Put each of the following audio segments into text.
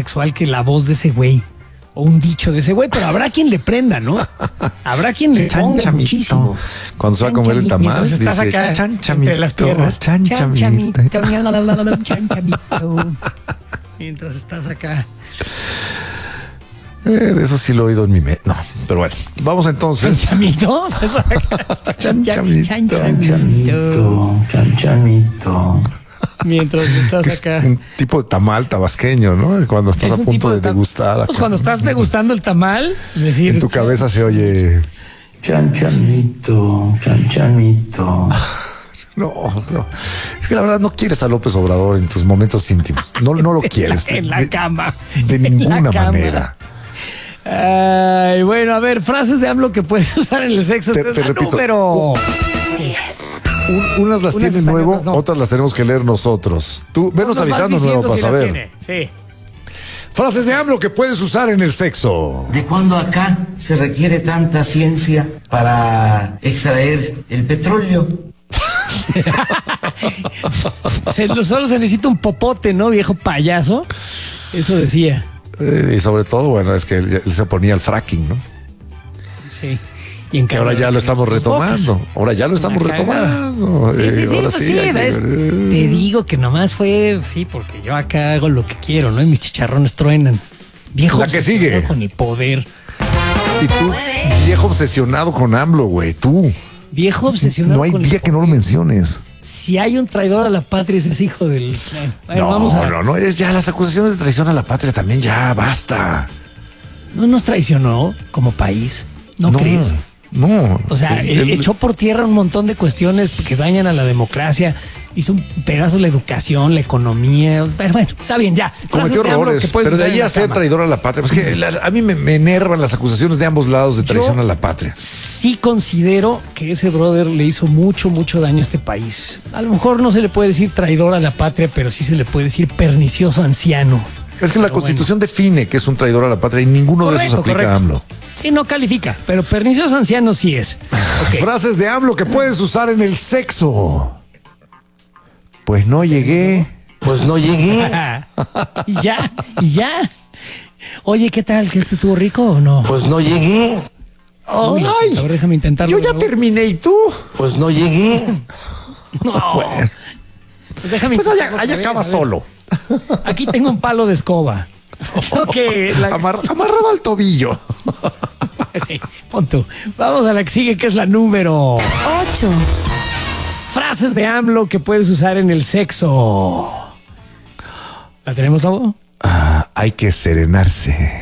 sexual que la voz de ese güey. O un dicho de ese güey, pero habrá quien le prenda, ¿no? Habrá quien le ponga muchísimo. Cuando se va a comer el tamal, dice, estás acá entre las piernas. Chanchamito. Mientras estás acá. Eso sí lo he oído en mi mente. No, pero bueno, vamos entonces. ¿Chanchamito? Chanchamito. Mientras estás acá. Un tipo de tamal tabasqueño, ¿no? Cuando estás a punto de degustar. Pues cuando estás degustando el tamal, decir, en tu cabeza se oye. Chanchamito. No. Es que la verdad no quieres a López Obrador en tus momentos íntimos. No lo quieres. En la cama. De ninguna manera. Ay, bueno, a ver, frases de AMLO que puedes usar en el sexo. Te repito. Número 10. Unas las tiene nuevo, no. Otras las tenemos que leer nosotros. Tú venos avisando nuevo para saber. Sí. Frases de AMLO que puedes usar en el sexo. ¿De cuándo acá se requiere tanta ciencia para extraer el petróleo? Solo se necesita un popote, ¿no, viejo payaso? Eso decía. Y sobre todo, bueno, es que él se oponía al fracking, ¿no? Sí. Y que ahora ya lo estamos retomando. Ahora ya lo estamos retomando. Sí, te digo que nomás fue, porque yo acá hago lo que quiero, ¿no? Y mis chicharrones truenan. Viejo la que sigue. Con el poder. Y tú, viejo obsesionado con AMLO, güey, tú. Viejo obsesionado con no hay día que no lo menciones. Si hay un traidor a la patria, ese es hijo del... Bueno, vamos a... No, es ya las acusaciones de traición a la patria también, ya, basta. No nos traicionó como país, ¿no crees? No. O sea, echó por tierra un montón de cuestiones que dañan a la democracia. Hizo un pedazo la educación, la economía. Pero bueno, está bien, ya. Cometió errores, pero de ahí a ser traidor a la patria. Pues que a mí me enervan las acusaciones de ambos lados de traición a la patria. Sí considero que ese brother le hizo mucho daño a este país. A lo mejor no se le puede decir traidor a la patria, pero sí se le puede decir pernicioso anciano. Es que la Constitución define que es un traidor a la patria y ninguno de esos aplica a AMLO. Sí, no califica, pero pernicioso anciano sí es. Okay. Frases de AMLO que puedes usar en el sexo. Pues no llegué. Y ya. Oye, ¿qué tal? ¿Que esto estuvo rico o no? Pues no llegué. Uy, ay, a ver, déjame intentarlo. Yo ya terminé, ¿y tú? Pues no llegué. No. Bueno. Pues déjame allá acaba solo. Aquí tengo un palo de escoba. Amarrado al tobillo. Sí, pon tú. Vamos a la que sigue, que es la número 8. Frases de AMLO que puedes usar en el sexo. ¿La tenemos, Lobo? Hay que serenarse.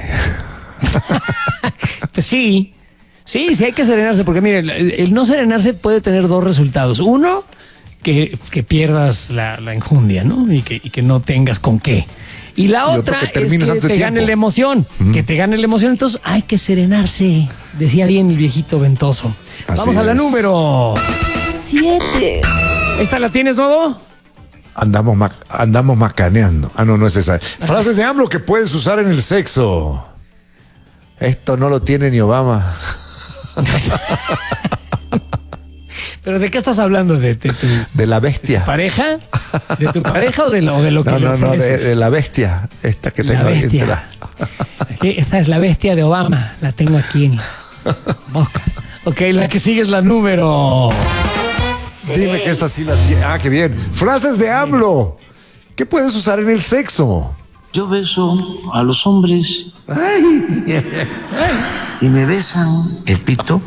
Pues sí, hay que serenarse, porque mire, el no serenarse puede tener dos resultados. Uno, que pierdas la enjundia, ¿no? Y que no tengas con qué. Y la otra es que te gane la emoción, que te gane la emoción. Entonces hay que serenarse, decía bien el viejito ventoso. Vamos a la número 7. ¿Esta la tienes, Lobo? Andamos macaneando. No es esa. Frases de AMLO que puedes usar en el sexo. Esto no lo tiene ni Obama. ¿Pero de qué estás hablando? De la bestia. ¿De tu pareja? ¿De tu pareja o de lo que le ofreces? De la bestia. Esta que tengo ahí entera. Esta es la bestia de Obama. La tengo aquí en boca. Ok, la que sigue es la número... Dime que esta sí la tiene. Qué bien. Frases de AMLO. ¿Qué puedes usar en el sexo? Yo beso a los hombres y me besan el pito.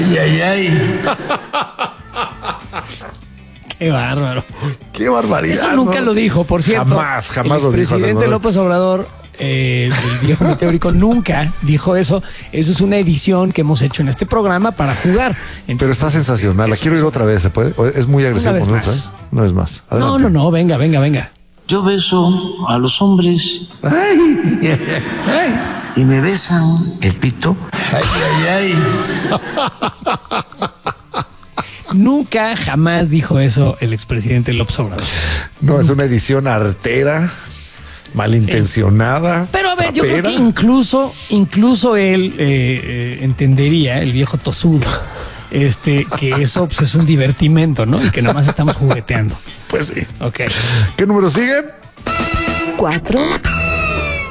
Qué bárbaro. Qué barbaridad. Eso nunca lo dijo, por cierto. Jamás lo dijo. El presidente López Obrador, el viejo meteórico, nunca dijo eso. Eso es una edición que hemos hecho en este programa para jugar. Entonces, pero está sensacional. La quiero ir otra vez, ¿se puede? Es muy agresivo. Una vez más. Adelante. No. Venga. Yo beso a los hombres y me besan el pito. Nunca, jamás dijo eso el expresidente López Obrador. No, es una edición artera, malintencionada. Pero a ver, yo creo que incluso él entendería, el viejo tosudo, que eso pues, es un divertimento, ¿no? Y que nada más estamos jugueteando. Pues sí. Ok. ¿Qué número sigue? 4.